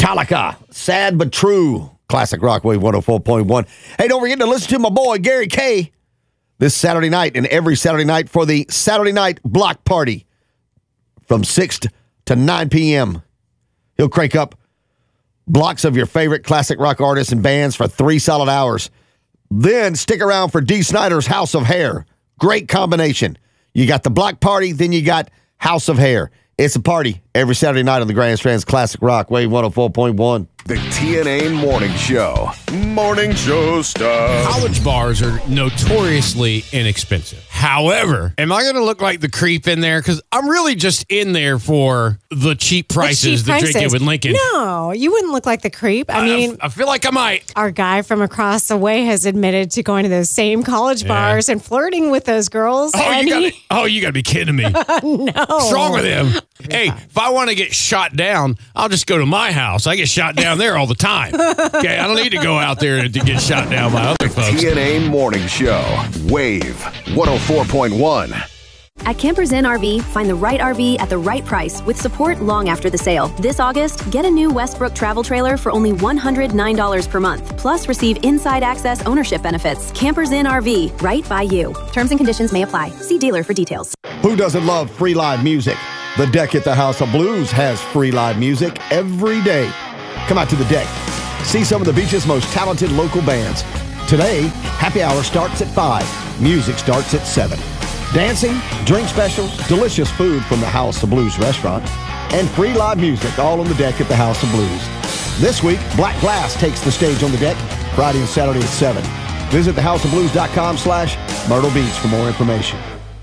Metallica, Sad But True. Classic Rock Wave 104.1. Hey, don't forget to listen to my boy, Gary K, this Saturday night and every Saturday night for the Saturday Night Block Party from 6 to 9 p.m. He'll crank up blocks of your favorite classic rock artists and bands for 3 solid hours. Then stick around for Dee Snider's House of Hair. Great combination. You got the block party, then you got House of Hair. It's a party every Saturday night on the Grand Strand's Classic Rock Wave 104.1. The TNA Morning Show. Morning show stuff. College bars are notoriously inexpensive. However, am I going to look like the creep in there? Because I'm really just in there for the cheap prices, the drinking with Lincoln. No, you wouldn't look like the creep. I mean, I feel like I might. Our guy from across the way has admitted to going to those same college bars and flirting with those girls. You got to be kidding me. No. What's wrong with him? Hey, if I want to get shot down, I'll just go to my house. I get shot down there all the time. Okay, I don't need to go out there to get shot down by other folks. TNA Morning Show. Wave 104.1. At Campers Inn RV, find the right RV at the right price with support long after the sale. This August, get a new Westbrook travel trailer for only $109 per month. Plus, receive inside access ownership benefits. Campers Inn RV, right by you. Terms and conditions may apply. See dealer for details. Who doesn't love free live music? The Deck at the House of Blues has free live music every day. Come out to the Deck. See some of the beach's most talented local bands. Today, happy hour starts at 5. Music starts at 7. Dancing, drink specials, delicious food from the House of Blues restaurant, and free live music all on the Deck at the House of Blues. This week, Black Glass takes the stage on the Deck Friday and Saturday at 7. Visit thehouseofblues.com/Myrtle Beach for more information.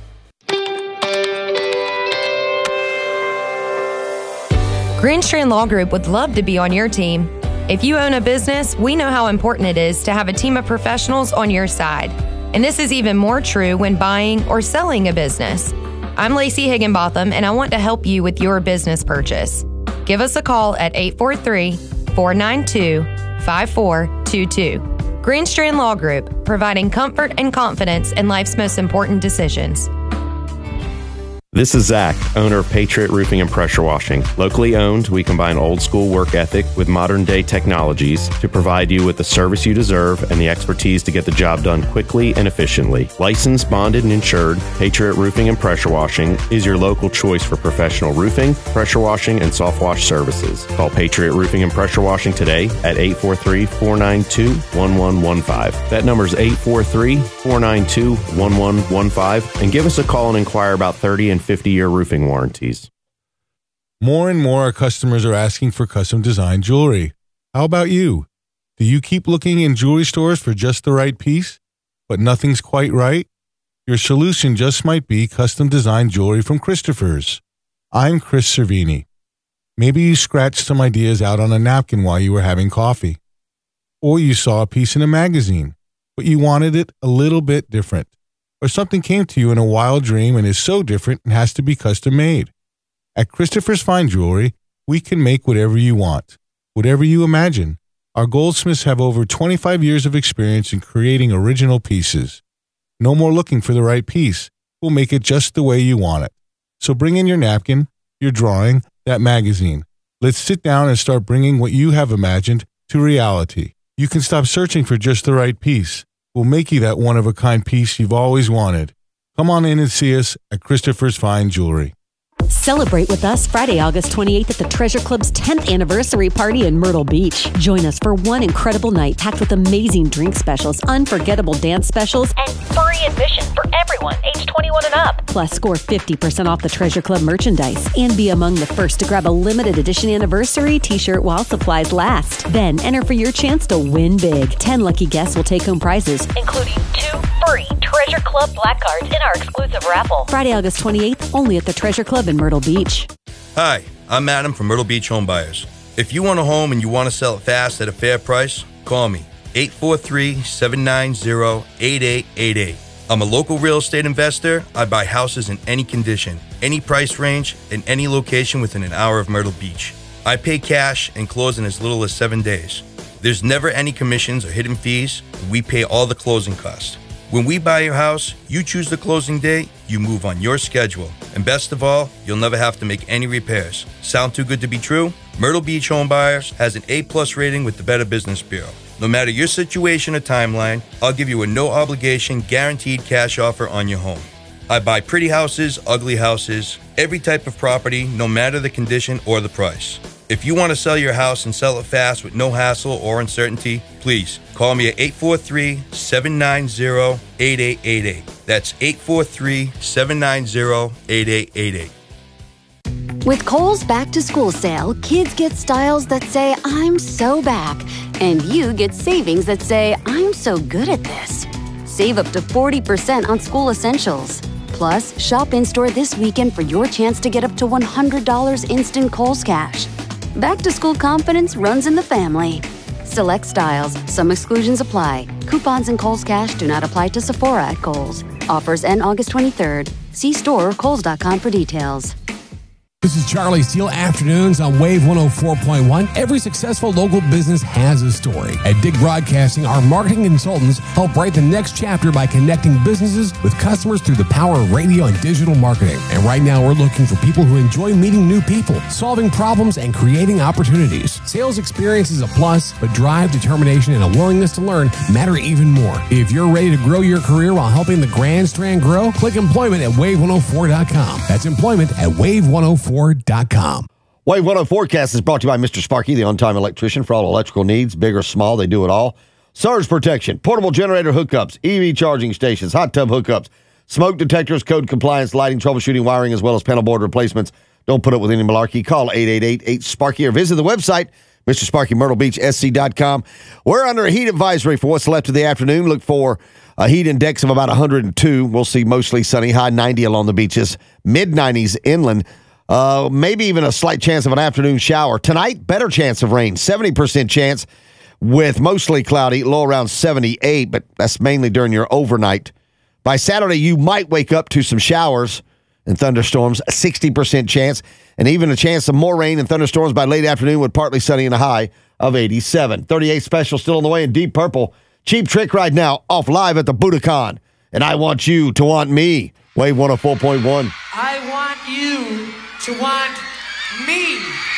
Green Strand Law Group would love to be on your team. If you own a business, we know how important it is to have a team of professionals on your side. And this is even more true when buying or selling a business. I'm Lacey Higginbotham, and I want to help you with your business purchase. Give us a call at 843-492-5422. Green Strand Law Group, providing comfort and confidence in life's most important decisions. This is Zach, owner of Patriot Roofing and Pressure Washing. Locally owned, we combine old school work ethic with modern day technologies to provide you with the service you deserve and the expertise to get the job done quickly and efficiently. Licensed, bonded, and insured, Patriot Roofing and Pressure Washing is your local choice for professional roofing, pressure washing, and soft wash services. Call Patriot Roofing and Pressure Washing today at 843-492-1115. That number is 843-492-1115, and give us a call and inquire about 30 and 50-year roofing warranties. More and more customers are asking for custom design jewelry. How about you? Do you keep looking in jewelry stores for just the right piece, but nothing's quite right? Your solution just might be custom design jewelry from Christopher's. I'm Chris Cervini. Maybe you scratched some ideas out on a napkin while you were having coffee. Or you saw a piece in a magazine, but you wanted it a little bit different. Or something came to you in a wild dream and is so different it has to be custom made. At Christopher's Fine Jewelry, we can make whatever you want, whatever you imagine. Our goldsmiths have over 25 years of experience in creating original pieces. No more looking for the right piece. We'll make it just the way you want it. So bring in your napkin, your drawing, that magazine. Let's sit down and start bringing what you have imagined to reality. You can stop searching for just the right piece. We'll make you that one-of-a-kind piece you've always wanted. Come on in and see us at Christopher's Fine Jewelry. Celebrate with us Friday, August 28th at the Treasure Club's 10th anniversary party in Myrtle Beach. Join us for one incredible night packed with amazing drink specials, unforgettable dance specials, and free admission for everyone age 21 and up. Plus, score 50% off the Treasure Club merchandise and be among the first to grab a limited edition anniversary t-shirt while supplies last. Then enter for your chance to win big. 10 lucky guests will take home prizes, including 2 free Treasure Club black cards in our exclusive raffle. Friday, August 28th, only at the Treasure Club in Myrtle Beach. Hi, I'm Adam from Myrtle Beach Home Buyers. If you want a home and you want to sell it fast at a fair price, call me, 843-790-8888. I'm a local real estate investor. I buy houses in any condition, any price range, and any location within an hour of Myrtle Beach. I pay cash and close in as little as 7 days. There's never any commissions or hidden fees. We pay all the closing costs. When we buy your house, you choose the closing date, you move on your schedule. And best of all, you'll never have to make any repairs. Sound too good to be true? Myrtle Beach Home Buyers has an A+ rating with the Better Business Bureau. No matter your situation or timeline, I'll give you a no-obligation, guaranteed cash offer on your home. I buy pretty houses, ugly houses, every type of property, no matter the condition or the price. If you want to sell your house and sell it fast with no hassle or uncertainty, please call me at 843-790-8888. That's 843-790-8888. With Kohl's Back to School sale, kids get styles that say, I'm so back. And you get savings that say, I'm so good at this. Save up to 40% on school essentials. Plus, shop in-store this weekend for your chance to get up to $100 instant Kohl's cash. Back to school confidence runs in the family. Select styles. Some exclusions apply. Coupons and Kohl's cash do not apply to Sephora at Kohl's. Offers end August 23rd. See store or kohls.com for details. This is Charlie Steele, afternoons on Wave 104.1. Every successful local business has a story. At Dig Broadcasting, our marketing consultants help write the next chapter by connecting businesses with customers through the power of radio and digital marketing. And right now, we're looking for people who enjoy meeting new people, solving problems, and creating opportunities. Sales experience is a plus, but drive, determination, and a willingness to learn matter even more. If you're ready to grow your career while helping the Grand Strand grow, click employment at wave104.com. That's employment at wave104.com. Wave 104 forecast is brought to you by Mr. Sparky, the on-time electrician for all electrical needs, big or small, they do it all. Surge protection, portable generator hookups, EV charging stations, hot tub hookups, smoke detectors, code compliance, lighting, troubleshooting, wiring, as well as panel board replacements. Don't put up with any malarkey. Call 888-8-SPARKY or visit the website, Mr. Sparky, MyrtleBeachSC.com. We're under a heat advisory for what's left of the afternoon. Look for a heat index of about 102. We'll see mostly sunny, high 90 along the beaches, mid-90s inland. Maybe even a slight chance of an afternoon shower. Tonight, better chance of rain, 70% chance with mostly cloudy, low around 78, but that's mainly during your overnight. By Saturday, you might wake up to some showers and thunderstorms, a 60% chance, and even a chance of more rain and thunderstorms by late afternoon with partly sunny and a high of 87. 38 special still on the way in Deep Purple. Cheap Trick right now, off live at the Budokan. And I want you to want me. Wave 104.1. I want you to want me.